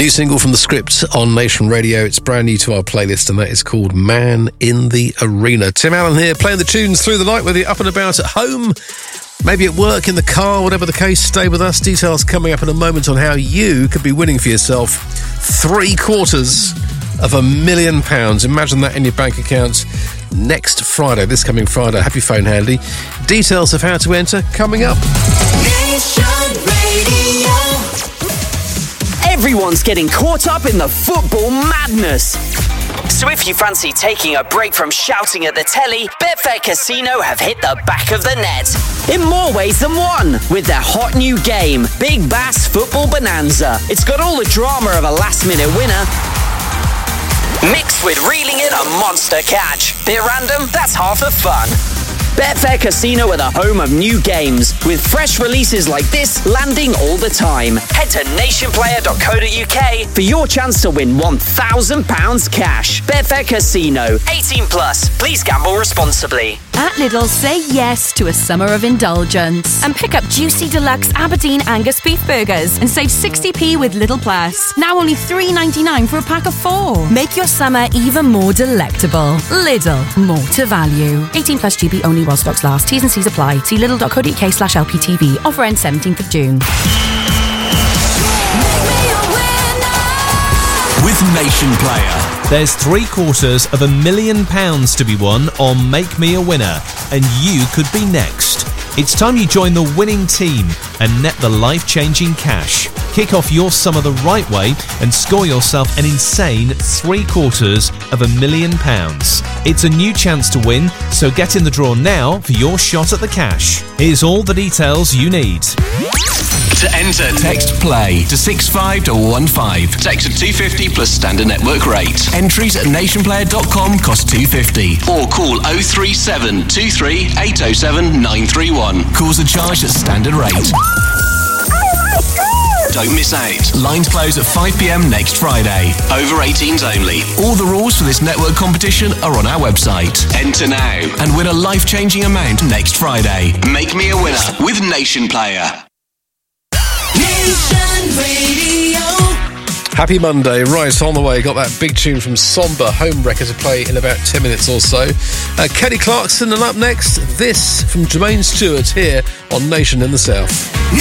New single from The Script on Nation Radio. It's brand new to our playlist, and that is called Man in the Arena. Tim Allen here, playing the tunes through the night, whether you're up and about at home, maybe at work, in the car, whatever the case. Stay with us. Details coming up in a moment on how you could be winning for yourself £750,000. Imagine that in your bank account next Friday, this coming Friday. Have your phone handy. Details of how to enter coming up. Nation Radio. Everyone's getting caught up in the football madness. So if you fancy taking a break from shouting at the telly, Betfair Casino have hit the back of the net. In more ways than one, with their hot new game, Big Bass Football Bonanza. It's got all the drama of a last-minute winner, mixed with reeling in a monster catch. Bit random? That's half the fun. Betfair Casino are the home of new games, with fresh releases like this landing all the time. Head to nationplayer.co.uk for your chance to win £1,000 cash. Betfair Casino, 18 plus. Please gamble responsibly. At Lidl, say yes to a summer of indulgence and pick up juicy deluxe Aberdeen Angus beef burgers and save 60p with Lidl Plus. Now only $3.99 for a pack of 4. Make your summer even more delectable. Lidl, more to value. 18 plus GB only while stocks last. T's and C's apply. See lidl.co.uk/LPTV. Offer ends 17th of June. With Nation Player, there's £750,000 to be won on Make Me a Winner, and you could be next. It's time you join the winning team and net the life-changing cash. Kick off your summer the right way and score yourself an insane £750,000. It's a new chance to win, so get in the draw now for your shot at the cash. Here's all the details you need. To enter, text PLAY to 65215. Text at 250 plus standard network rate. Entries at nationplayer.com cost £250. Or call 037 23 807 931. Calls are charged at standard rate. Don't miss out. Lines close at 5 p.m. next Friday. Over 18s only. All the rules for this network competition are on our website. Enter now and win a life-changing amount next Friday. Make me a winner with Nation Player. Nation Radio. Happy Monday, right on the way. Got that big tune from Somber, Home Wrecker, to play in about 10 minutes or so. Kelly Clarkson, and up next, this from Jermaine Stewart here on Nation in the South.